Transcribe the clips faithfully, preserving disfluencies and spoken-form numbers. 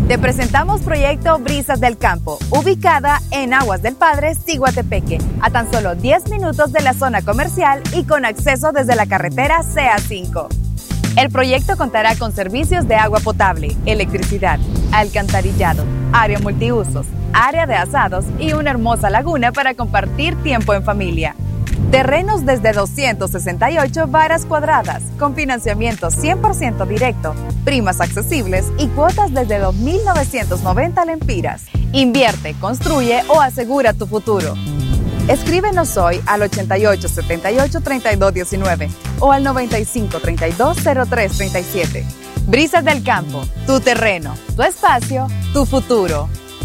Te presentamos Proyecto Brisas del Campo, ubicada en Aguas del Padre, Ciguatepeque, a tan solo diez minutos de la zona comercial y con acceso desde la carretera C A cinco. El proyecto contará con servicios de agua potable, electricidad, alcantarillado, área multiusos, área de asados y una hermosa laguna para compartir tiempo en familia. Terrenos desde doscientas sesenta y ocho varas cuadradas, con financiamiento cien por ciento directo, primas accesibles y cuotas desde dos mil novecientos noventa lempiras. Invierte, construye o asegura tu futuro. Escríbenos hoy al ochenta y ocho setenta y ocho treinta y dos diecinueve o al noventa y cinco treinta y dos cero tres treinta y siete. Brisas del Campo, tu terreno, tu espacio, tu futuro.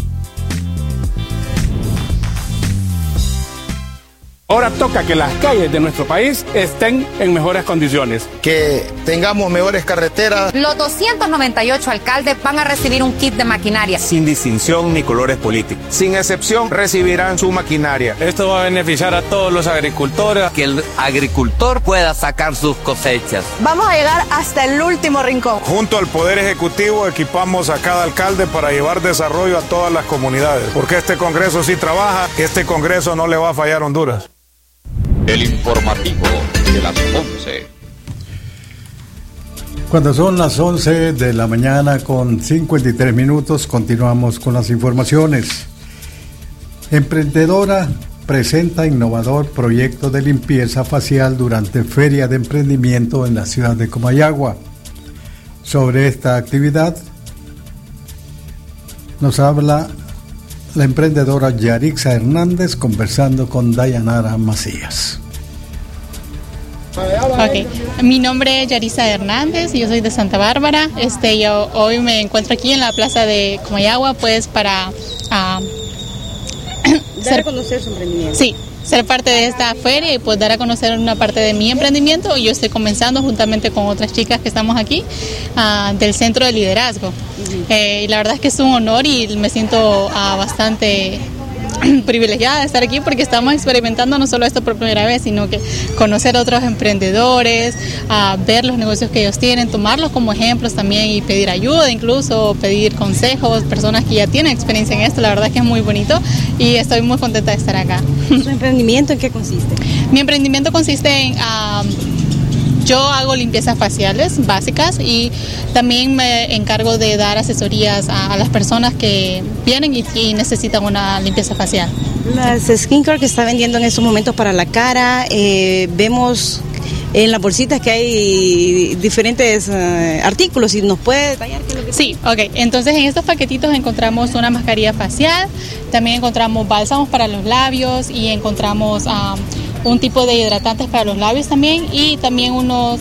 Ahora toca que las calles de nuestro país estén en mejores condiciones. Que tengamos mejores carreteras. Los doscientos noventa y ocho alcaldes van a recibir un kit de maquinaria. Sin distinción ni colores políticos. Sin excepción recibirán su maquinaria. Esto va a beneficiar a todos los agricultores. Que el agricultor pueda sacar sus cosechas. Vamos a llegar hasta el último rincón. Junto al Poder Ejecutivo equipamos a cada alcalde para llevar desarrollo a todas las comunidades. Porque este Congreso sí trabaja, este Congreso no le va a fallar a Honduras. El informativo de las once. Cuando son las once de la mañana con cincuenta y tres minutos, continuamos con las informaciones. Emprendedora presenta innovador proyecto de limpieza facial durante Feria de Emprendimiento en la ciudad de Comayagua. Sobre esta actividad nos habla la emprendedora Yarixa Hernández conversando con Dayanara Macías. Ok, mi nombre es Yarixa Hernández y yo soy de Santa Bárbara. Este, yo hoy me encuentro aquí en la plaza de Comayagua, pues para uh, dar a conocer su emprendimiento. Sí, ser parte de esta feria y pues dar a conocer una parte de mi emprendimiento. Yo estoy comenzando juntamente con otras chicas que estamos aquí uh, del Centro de Liderazgo. Uh-huh. Eh, y la verdad es que es un honor y me siento uh, bastante privilegiada de estar aquí porque estamos experimentando no solo esto por primera vez, sino que conocer a otros emprendedores, uh, ver los negocios que ellos tienen, tomarlos como ejemplos también y pedir ayuda, incluso pedir consejos, personas que ya tienen experiencia en esto. La verdad es que es muy bonito y estoy muy contenta de estar acá. ¿Su emprendimiento en qué consiste? Mi emprendimiento consiste en... Uh, Yo hago limpiezas faciales básicas y también me encargo de dar asesorías a, a las personas que vienen y, y necesitan una limpieza facial. Las skincare que está vendiendo en estos momentos para la cara, eh, vemos en las bolsitas que hay diferentes uh, artículos. ¿Y nos puede detallar qué es lo que Sí, ok. Entonces en estos paquetitos encontramos una mascarilla facial, también encontramos bálsamos para los labios y encontramos... Um, un tipo de hidratantes para los labios también y también unos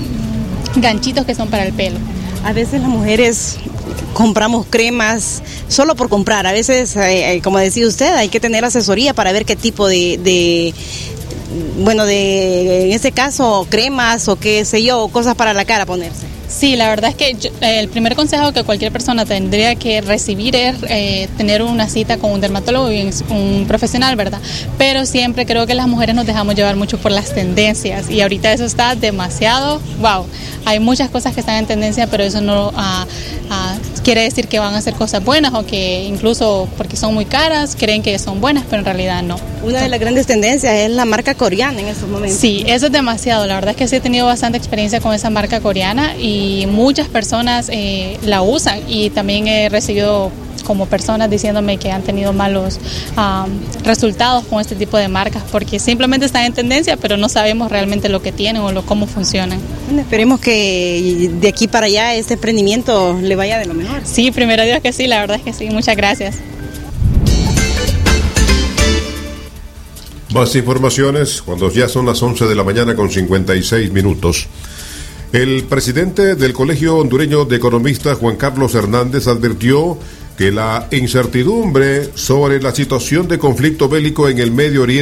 um, ganchitos que son para el pelo. A veces las mujeres compramos cremas solo por comprar, a veces, eh, como decía usted, hay que tener asesoría para ver qué tipo de, de bueno, de en este caso cremas o qué sé yo, cosas para la cara ponerse. Sí, la verdad es que yo, eh, el primer consejo que cualquier persona tendría que recibir es eh, tener una cita con un dermatólogo y un profesional, ¿verdad? Pero siempre creo que las mujeres nos dejamos llevar mucho por las tendencias y ahorita eso está demasiado, wow, hay muchas cosas que están en tendencia, pero eso no uh, uh, quiere decir que van a ser cosas buenas o que incluso porque son muy caras creen que son buenas, pero en realidad no. Una de las grandes tendencias es la marca coreana en estos momentos. Sí, eso es demasiado, la verdad es que sí he tenido bastante experiencia con esa marca coreana y y muchas personas eh, la usan y también he recibido como personas diciéndome que han tenido malos um, resultados con este tipo de marcas porque simplemente están en tendencia pero no sabemos realmente lo que tienen o lo, cómo funcionan. Bueno, esperemos que de aquí para allá este emprendimiento le vaya de lo mejor. Sí, primero Dios que sí, la verdad es que sí, muchas gracias. Más informaciones cuando ya son las once de la mañana con cincuenta y seis minutos. El presidente del Colegio Hondureño de Economistas, Juan Carlos Hernández, advirtió que la incertidumbre sobre la situación de conflicto bélico en el Medio Oriente